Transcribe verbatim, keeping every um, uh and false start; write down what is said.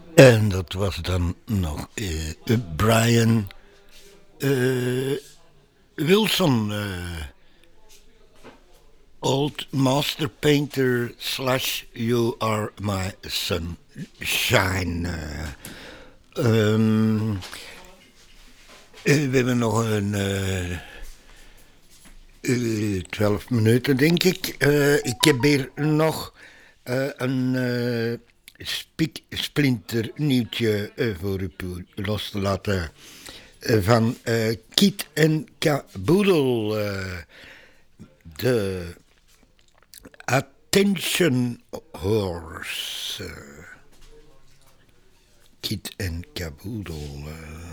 En dat was dan nog eh, Brian eh, Wilson, eh, Old Master Painter slash You Are My Sunshine. eh. Ehm, eh, we hebben nog een eh, eh, twaalf minuten, denk ik. Eh, ik heb hier nog eh, een eh spik, splinter nieuwtje eh, voor u los te laten. Eh, van eh, Kit en Caboodle. eh, de Attention Horse. eh, Kit en Caboodle. eh.